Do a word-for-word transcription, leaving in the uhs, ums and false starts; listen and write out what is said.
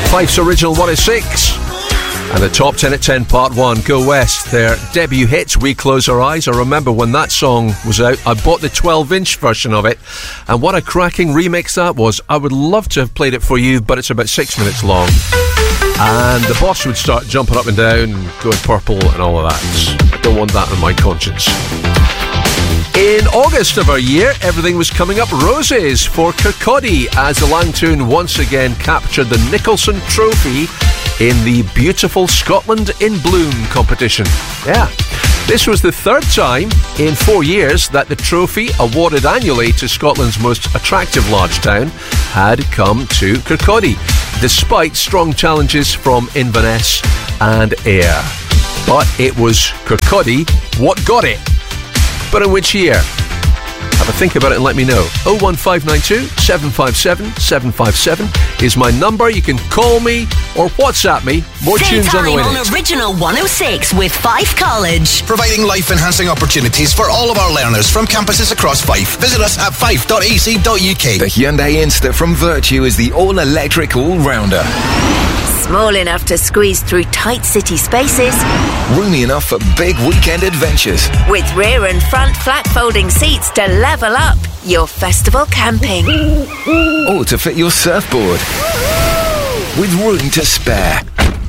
Fife's Original one oh six. And the Top ten at ten Part one, Go West, their debut hit, We Close Our Eyes. I remember when that song was out, I bought the twelve inch version of it, and what a cracking remix that was. I would love to have played it for you, but it's about six minutes long. And the boss would start jumping up and down, going purple and all of that. I don't want that on my conscience. In August of our year, everything was coming up roses for Kirkcaldy as the Langtoon once again captured the Nicholson Trophy in the Beautiful Scotland in Bloom competition. Yeah. This was the third time in four years that the trophy, awarded annually to Scotland's most attractive large town, had come to Kirkcaldy, despite strong challenges from Inverness and Ayr. But it was Kirkcaldy what got it. But in which year? Have a think about it and let me know. oh one five nine two, seven five seven, seven five seven is my number. You can call me or WhatsApp me. More Same tunes on the way. on Original one oh six with Fife College. Providing life-enhancing opportunities for all of our learners from campuses across Fife. Visit us at fife dot e c dot u k. The Hyundai Insta from Virtue is the all-electric all-rounder. Small enough to squeeze through tight city spaces. Roomy enough for big weekend adventures. With rear and front flat folding seats to level up your festival camping. Or to fit your surfboard. With room to spare.